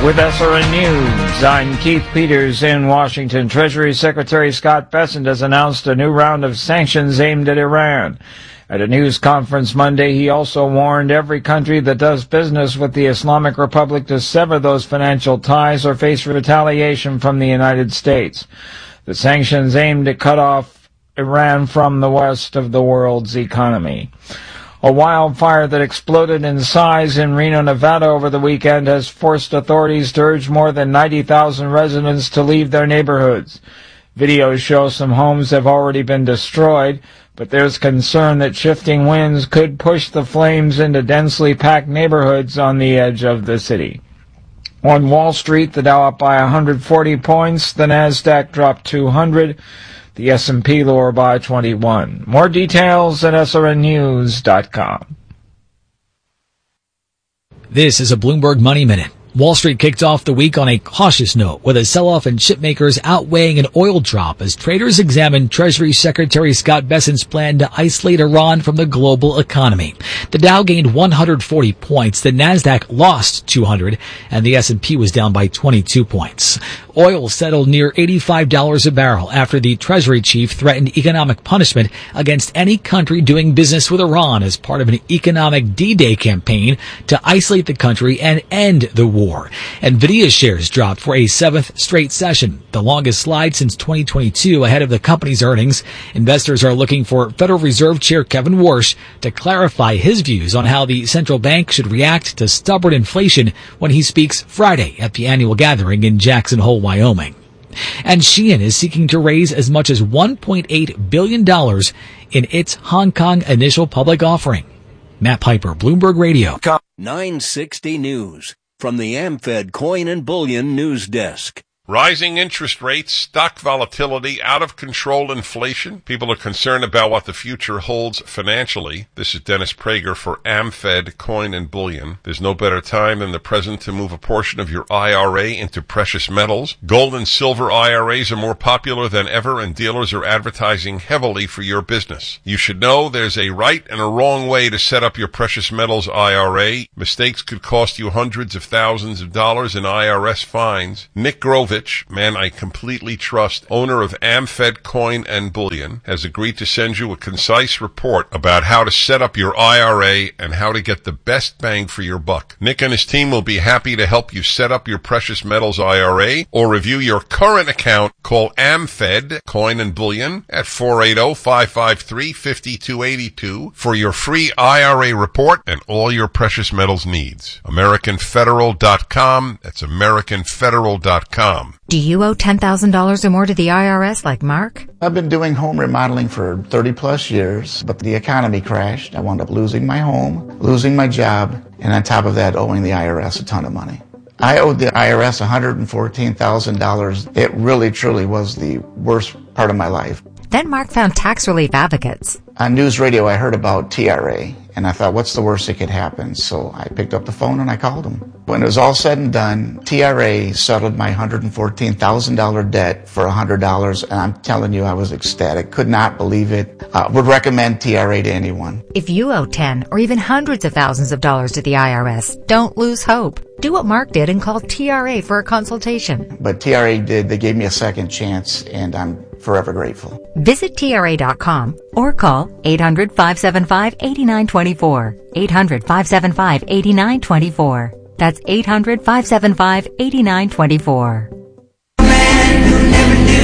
With SRN News, I'm Keith Peters in Washington. Treasury Secretary Scott Bessent has announced a new round of sanctions aimed at Iran. At a news conference Monday, he also warned every country that does business with the Islamic Republic to sever those financial ties or face retaliation from the United States. The sanctions aim to cut off Iran from the rest of the world's economy. A wildfire that exploded in size in Reno, Nevada over the weekend has forced authorities to urge more than 90,000 residents to leave their neighborhoods. Videos show some homes have already been destroyed, but there's concern that shifting winds could push the flames into densely packed neighborhoods on the edge of the city. On Wall Street, the Dow up by 140 points, the Nasdaq dropped 200. The S&P lower by 21. More details at srnnews.com. This is a Bloomberg Money Minute. Wall Street kicked off the week on a cautious note with a sell-off in chip makers outweighing an oil drop as traders examined Treasury Secretary Scott Bessent's plan to isolate Iran from the global economy. The Dow gained 140 points, the Nasdaq lost 200, and the S&P was down by 22 points. Oil settled near $85 a barrel after the Treasury chief threatened economic punishment against any country doing business with Iran as part of an economic D-Day campaign to isolate the country and end the war. NVIDIA shares dropped for a seventh straight session, the longest slide since 2022 ahead of the company's earnings. Investors are looking for Federal Reserve Chair Kevin Warsh to clarify his views on how the central bank should react to stubborn inflation when he speaks Friday at the annual gathering in Jackson Hole, Wyoming. And Shein is seeking to raise as much as $1.8 billion in its Hong Kong initial public offering. Matt Piper, Bloomberg Radio. 960 News from the AmFed Coin and Bullion News Desk. Rising interest rates, stock volatility, out-of-control inflation. People are concerned about what the future holds financially. This is Dennis Prager for AmFed Coin and Bullion. There's no better time than the present to move a portion of your IRA into precious metals. Gold and silver IRAs are more popular than ever, and dealers are advertising heavily for your business. You should know there's a right and a wrong way to set up your precious metals IRA. Mistakes could cost you hundreds of thousands of dollars in IRS fines. Nick Grovich, man I completely trust, owner of AmFed Coin and Bullion, has agreed to send you a concise report about how to set up your IRA and how to get the best bang for your buck. Nick and his team will be happy to help you set up your precious metals IRA or review your current account. Call AmFed Coin and Bullion at 480-553-5282 for your free IRA report and all your precious metals needs. AmericanFederal.com. That's AmericanFederal.com. Do you owe $10,000 or more to the IRS like Mark? I've been doing home remodeling for 30 plus years, but the economy crashed. I wound up losing my home, losing my job, and on top of that, owing the IRS a ton of money. I owed the IRS $114,000. It really, truly was the worst part of my life. Then Mark found tax relief advocates. On news radio, I heard about TRA, and I thought, what's the worst that could happen? So I picked up the phone and I called them. When it was all said and done, TRA settled my $114,000 debt for $100, and I'm telling you, I was ecstatic. Could not believe it. Would recommend TRA to anyone. If you owe 10 or even hundreds of thousands of dollars to the IRS, don't lose hope. Do what Mark did and call TRA for a consultation. But TRA did. They gave me a second chance, and I'm forever grateful. Visit TRA.com or call 800-575-8924. 800-575-8924. That's 800-575-8924. Man who never knew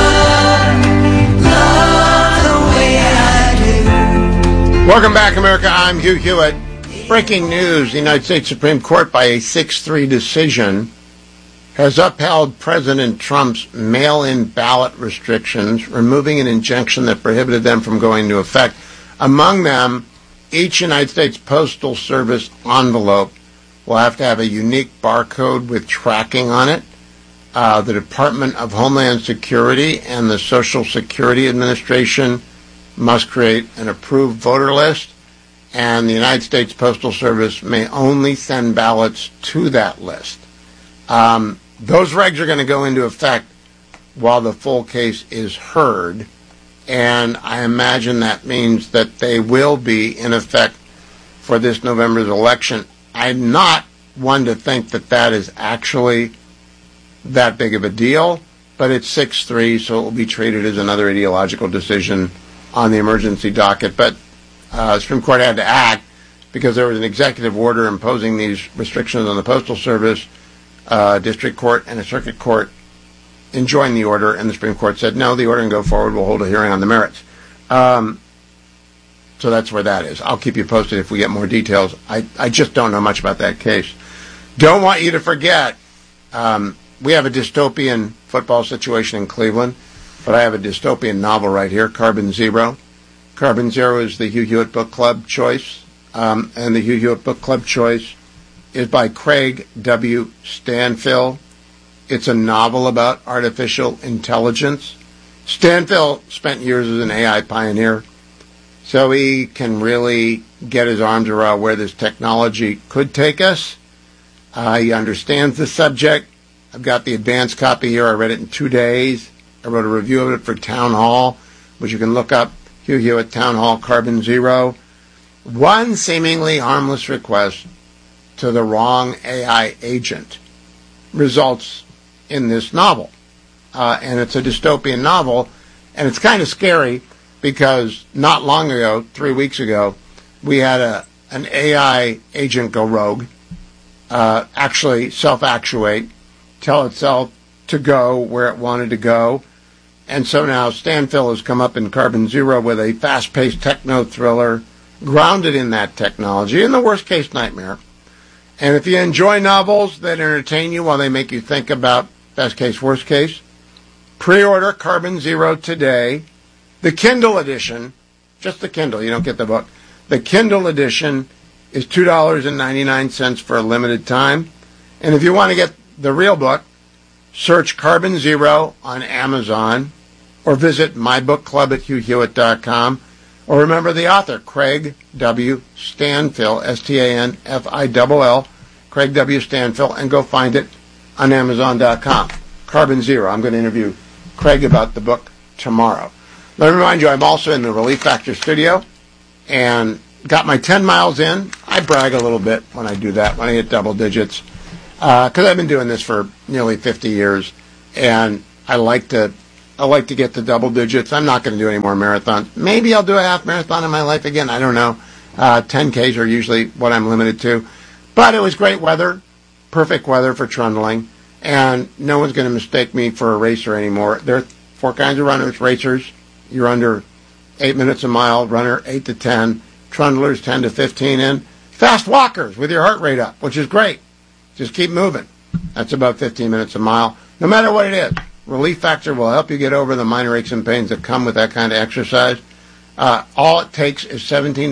love the way I do. Welcome back, America. I'm Hugh Hewitt. Breaking news. The United States Supreme Court, by a 6-3 decision, has upheld President Trump's mail-in ballot restrictions, removing an injunction that prohibited them from going into effect. Among them, each United States Postal Service envelope will have to have a unique barcode with tracking on it. The Department of Homeland Security and the Social Security Administration must create an approved voter list, and the United States Postal Service may only send ballots to that list. Those regs are going to go into effect while the full case is heard, and I imagine that means that they will be in effect for this November's election. I'm not one to think that is actually that big of a deal, but it's 6-3, so it will be treated as another ideological decision on the emergency docket. But the Supreme Court had to act because there was an executive order imposing these restrictions on the Postal Service. District Court and a Circuit Court enjoined the order, and the Supreme Court said, no, the order can go forward. We'll hold a hearing on the merits. So that's where that is. I'll keep you posted if we get more details. I just don't know much about that case. Don't want you to forget, we have a dystopian football situation in Cleveland, but I have a dystopian novel right here, Carbon Zero. Carbon Zero is the Hugh Hewitt Book Club choice, and the Hugh Hewitt Book Club choice is by Craig W. Stanfill. It's a novel about artificial intelligence. Stanfill spent years as an AI pioneer, so he can really get his arms around where this technology could take us. He understands the subject. I've got the advanced copy here. I read it in 2 days. I wrote a review of it for Town Hall, which you can look up, Hugh Hewitt Town Hall, Carbon Zero. One seemingly harmless request to the wrong AI agent results in this novel. And it's a dystopian novel, and it's kind of scary because not long ago, 3 weeks ago, we had an AI agent go rogue, actually self-actuate, tell itself to go where it wanted to go. And so now Stanfill has come up in Carbon Zero with a fast-paced techno thriller grounded in that technology, in the worst-case nightmare. And if you enjoy novels that entertain you while they make you think about best case, worst case, pre-order Carbon Zero today. The Kindle edition, just the Kindle, you don't get the book. The Kindle edition is $2.99 for a limited time. And if you want to get the real book, search Carbon Zero on Amazon or visit mybookclub@hughhewitt.com. Or remember the author, Craig W. Stanfill, Stanfill, Craig W. Stanfill, and go find it on Amazon.com. Carbon Zero. I'm going to interview Craig about the book tomorrow. Let me remind you, I'm also in the Relief Factor studio and got my 10 miles in. I brag a little bit when I do that, when I hit double digits, because I've been doing this for nearly 50 years, and I like to get to double digits. I'm not going to do any more marathons. Maybe I'll do a half marathon in my life again. I don't know. 10Ks are usually what I'm limited to. But it was great weather, perfect weather for trundling, and no one's going to mistake me for a racer anymore. There are 4 kinds of runners. Racers, you're under 8 minutes a mile. Runner, 8 to 10. Trundlers, 10 to 15 in. Fast walkers with your heart rate up, which is great. Just keep moving. That's about 15 minutes a mile. No matter what it is, Relief Factor will help you get over the minor aches and pains that come with that kind of exercise. All it takes is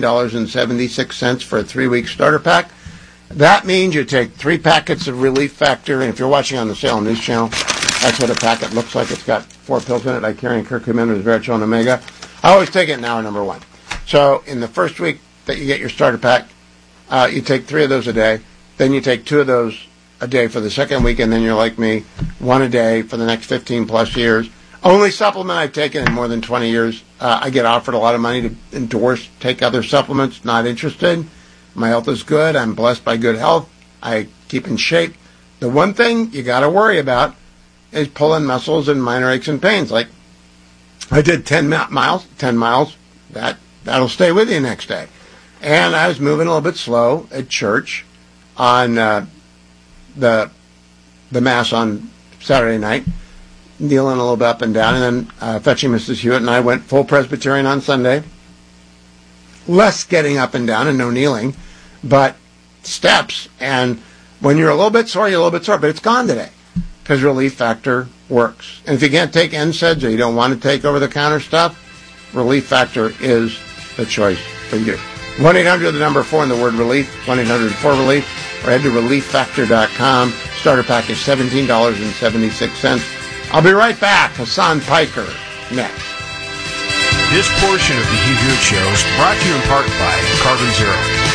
$17.76 for a 3-week starter pack. That means you take 3 packets of Relief Factor, and if you're watching on the Salem News Channel, that's what a packet looks like. It's got 4 pills in it. I carry in curcumin, resveratrol, and omega. I always take it in hour number 1. So in the first week that you get your starter pack, you take 3 of those a day. Then you take 2 of those a day for the second week, and then you're like me, 1 a day for the next 15 plus years. Only supplement I've taken in more than 20 years. I get offered a lot of money to endorse, take other supplements. Not interested. My health is good. I'm blessed by good health. I keep in shape. The one thing you got to worry about is pulling muscles and minor aches and pains. Like I did 10 miles. That'll stay with you next day. And I was moving a little bit slow at church on the Mass on Saturday night, kneeling a little bit up and down, and then fetching Mrs. Hewitt, and I went full Presbyterian on Sunday. Less getting up and down and no kneeling, but steps. And when you're a little bit sore, you're a little bit sore, but it's gone today because Relief Factor works. And if you can't take NSAIDs or you don't want to take over-the-counter stuff, Relief Factor is the choice for you. 1-800, the number 4 and the word relief, 1-800-4RELIEF, or head to relieffactor.com. Starter pack is $17.76. I'll be right back. Hassan Piker next. This portion of the Hugh Hewitt Show is brought to you in part by Carbon Zero.